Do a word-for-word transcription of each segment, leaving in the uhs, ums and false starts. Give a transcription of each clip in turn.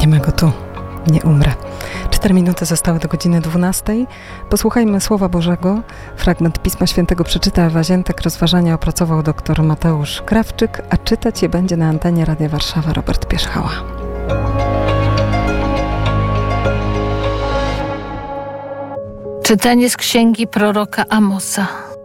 Nie ma go tu, nie umrę. Cztery minuty zostały do godziny dwunastej. Posłuchajmy Słowa Bożego. Fragment Pisma Świętego przeczyta Ewa Ziętek, rozważania opracował dr Mateusz Krawczyk, a czytać je będzie na antenie Radia Warszawa Robert Pierzchała. Czytanie z księgi proroka Amosa.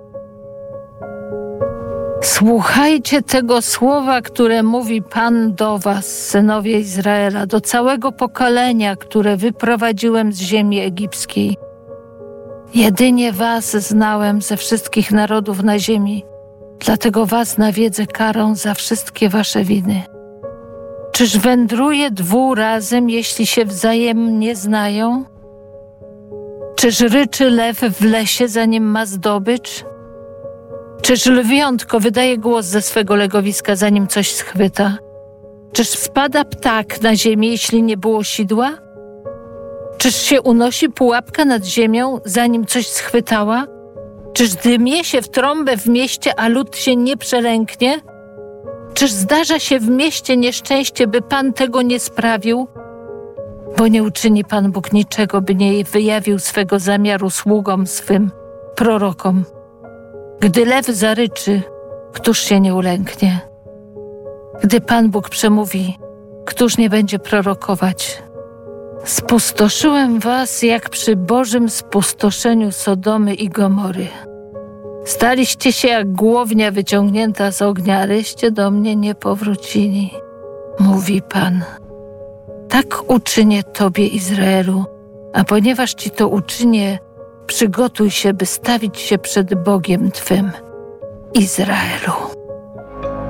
Słuchajcie tego słowa, które mówi Pan do was, synowie Izraela, do całego pokolenia, które wyprowadziłem z ziemi egipskiej. Jedynie was znałem ze wszystkich narodów na ziemi, dlatego was nawiedzę karą za wszystkie wasze winy. Czyż wędruje dwu razem, jeśli się wzajemnie znają? Czyż ryczy lew w lesie, zanim ma zdobycz? Czyż lwiątko wydaje głos ze swego legowiska, zanim coś schwyta? Czyż spada ptak na ziemię, jeśli nie było sidła? Czyż się unosi pułapka nad ziemią, zanim coś schwytała? Czyż dymie się w trąbę w mieście, a lud się nie przelęknie? Czyż zdarza się w mieście nieszczęście, by Pan tego nie sprawił? Bo nie uczyni Pan Bóg niczego, by nie wyjawił swego zamiaru sługom swym, prorokom. Gdy lew zaryczy, któż się nie ulęknie? Gdy Pan Bóg przemówi, któż nie będzie prorokować? Spustoszyłem was jak przy Bożym spustoszeniu Sodomy i Gomory. Staliście się jak głownia wyciągnięta z ognia, abyście do mnie nie powrócili, mówi Pan. Tak uczynię tobie, Izraelu, a ponieważ ci to uczynię, przygotuj się, by stawić się przed Bogiem twym, Izraelu.